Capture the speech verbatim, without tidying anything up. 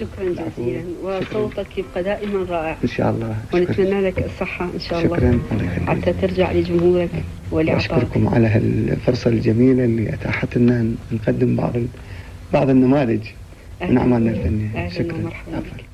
شكرا جزيلا، وصوتك يبقى دائما رائع إن شاء الله. ونتمنى لك الصحة إن شاء الله. شكرا. حتى ترجع لجمهورك ولعطائك. أشكركم على هالفرصة الجميلة اللي أتاحت لنا نقدم بعض بعض النماذج من أعمالنا الفنية. شكرا. أهلا ومرحبا.